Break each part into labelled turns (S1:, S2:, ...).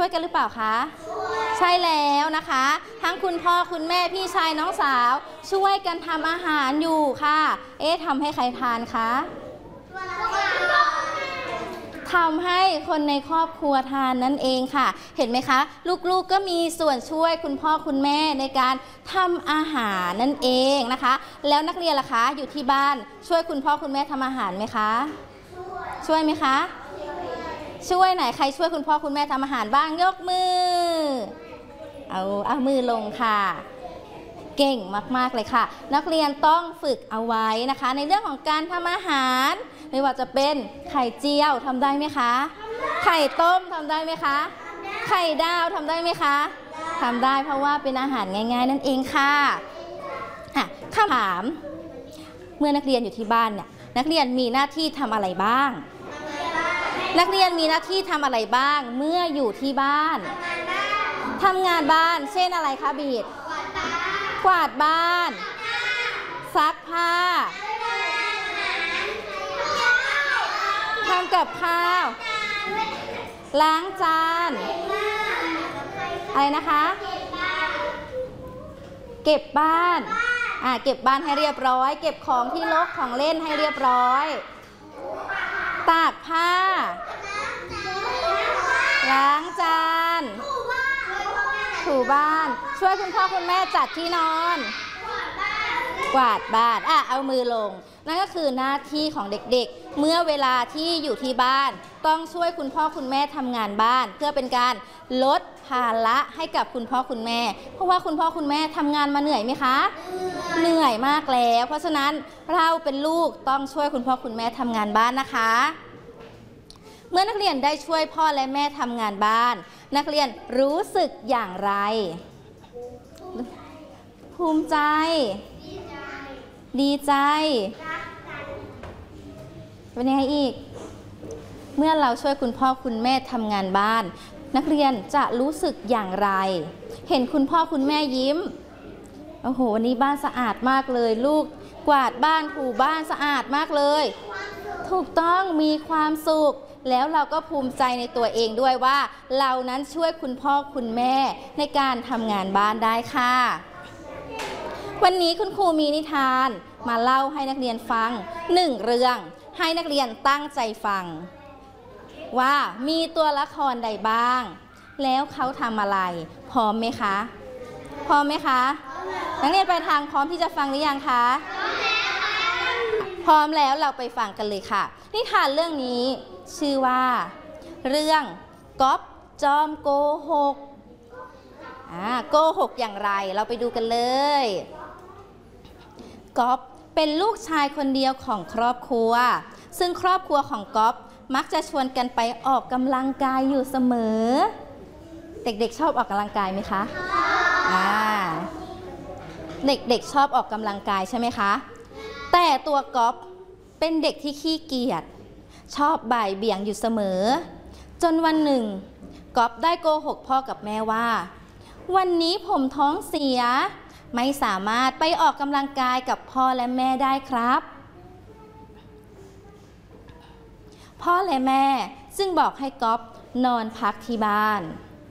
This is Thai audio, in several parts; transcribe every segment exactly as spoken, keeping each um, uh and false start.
S1: วยกันหรือเปล่าคะใช่แล้วนะคะทั้งคุณพ่อคุณแม่พี่ชายน้องสาวช่วยกันทำอาหารอยู่ค่ะเอ๊ะทำให้ใครทานคะทำให้คนในครอบครัวทานนั่นเองค่ะเห็นไหมคะลูกๆ ก็มีส่วนช่วยคุณพ่อคุณแม่ในการทำอาหารนั่นเองนะคะแล้วนักเรียนล่ะคะอยู่ที่บ้านช่วยคุณพ่อคุณแม่ทำอาหารไหมคะช่วยไหมคะช่วยไหนใครช่วยคุณพ่อคุณแม่ทำอาหารบ้างยกมือเอาเอามือลงค่ะเก่งมากๆเลยค่ะนักเรียนต้องฝึกเอาไว้นะคะในเรื่องของการทำอาหารไม่ว่าจะเป็นไข่เจียวทำได้ไหมคะไข่ต้มทำได้ไหมคะไข่ดาวทำได้ไหมคะทำได้เพราะว่าเป็นอาหารง่ายๆนั่นเองค่ะอ่ะคำถามเมื่อนักเรียนอยู่ที่บ้านเนี่ยนักเรียนมีหน้าที่ทำอะไรบ้างนักเรียนมีหน้าที่ทำอะไรบ้างเมื่ออยู่ที่บ้านทำงานบ้านเช่นอะไรคะบีดกวาดบ้านซักผ้าทำกับข้าวล้างจานอะไรนะคะเก็บบ้านอ่าเก็บบ้านให้เรียบร้อยเก็บของที่รกของเล่นให้เรียบร้อยตากผ้าล้างจานถูบ้านช่วยคุณพ่อคุณแม่จัดที่นอนกวาดบ้านอ่ะเอามือลงนั่นก็คือหน้าที่ของเด็กๆเมื่อเวลาที่อยู่ที่บ้านต้องช่วยคุณพ่อคุณแม่ทำงานบ้านเพื่อเป็นการลดภาระให้กับคุณพ่อคุณแม่เพราะว่าคุณพ่อคุณแม่ทำงานมาเหนื่อยไหมคะเหนื่อยมากแล้วเพราะฉะนั้นเราเป็นลูกต้องช่วยคุณพ่อคุณแม่ทำงานบ้านนะคะเมื่อนักเรียนได้ช่วยพ่อและแม่ทำงานบ้านนักเรียนรู้สึกอย่างไรภูมิใจดีใจเป็นยังไงอีกเมื่อเราช่วยคุณพ่อคุณแม่ทำงานบ้านนักเรียนจะรู้สึกอย่างไรเห็นคุณพ่อคุณแม่ยิ้มโอ้โหวันนี้บ้านสะอาดมากเลยลูกกวาดบ้านถูบ้านสะอาดมากเลยถูกต้องมีความสุขแล้วเราก็ภูมิใจในตัวเองด้วยว่าเรานั้นช่วยคุณพ่อคุณแม่ในการทำงานบ้านได้ค่ะวันนี้คุณครูมีนิทานมาเล่าให้นักเรียนฟังหนึ่งเรื่องให้นักเรียนตั้งใจฟังว่ามีตัวละครใดบ้างแล้วเขาทำอะไรพร้อมไหมคะพร้อมไหมคะนักเรียนไปทางพร้อมที่จะฟังหรือยังคะพร้อมแล้วเราไปฟังกันเลยค่ะนิทานเรื่องนี้ชื่อว่าเรื่องก๊อฟจอมโกหกอ่าโกหกอย่างไรเราไปดูกันเลยก๊อฟเป็นลูกชายคนเดียวของครอบครัวซึ่งครอบครัวของก๊อฟมักจะชวนกันไปออกกำลังกายอยู่เสมอเด็กๆชอบออกกำลังกายไหมคะอ่าเด็กๆชอบออกกำลังกายใช่ไหมคะแต่ตัวก๊อฟเป็นเด็กที่ขี้เกียจชอบบ่ายเบี่ยงอยู่เสมอจนวันหนึ่งก๊อฟได้โกหกพ่อกับแม่ว่าวันนี้ผมท้องเสียไม่สามารถไปออกกำลังกายกับพ่อและแม่ได้ครับพ่อและแม่จึงบอกให้ก๊อฟนอนพักที่บ้าน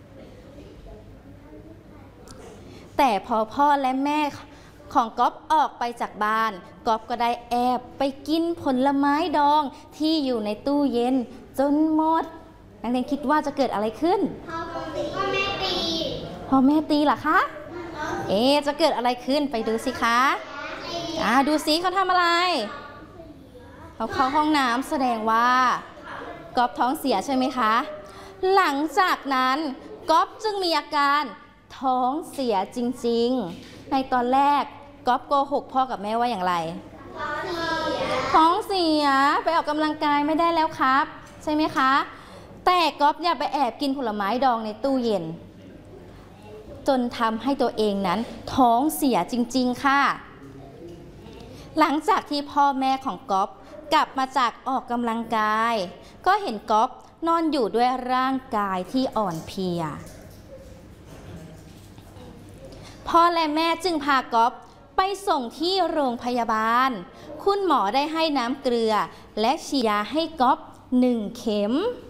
S1: แต่พอพ่อและแม่ของก๊อฟออกไปจากบ้านก๊อฟก็ได้แอบไปกินผลไม้ดองที่อยู่ในตู้เย็นจนหมดนักเรียนคิดว่าจะเกิดอะไรขึ้นพ่อแม่ตีพ่อแม่ตีเหรอคะเอ๊ะจะเกิดอะไรขึ้นไปดูสิคะอ่าดูสิเขาทำอะไรเขาเข้าห้องน้ำแสดงว่าก๊อฟท้องเสียใช่ไหมคะหลังจากนั้นก๊อฟจึงมีอาการท้องเสียจริงๆในตอนแรกก๊อฟโกหกพ่อกับแม่ว่าอย่างไรท้องเสียไปออกกำลังกายไม่ได้แล้วครับใช่ไหมคะแต่ก๊อฟเนี่ยไปแอบกินผลไม้ดองในตู้เย็นจนทำให้ตัวเองนั้นท้องเสียจริงๆค่ะหลังจากที่พ่อแม่ของก๊อฟกลับมาจากออกกำลังกายก็เห็นก๊อฟนอนอยู่ด้วยร่างกายที่อ่อนเพลียพ่อและแม่จึงพาก๊อฟไปส่งที่โรงพยาบาลคุณหมอได้ให้น้ำเกลือและฉีดยาให้ก๊อฟหนึ่งเข็ม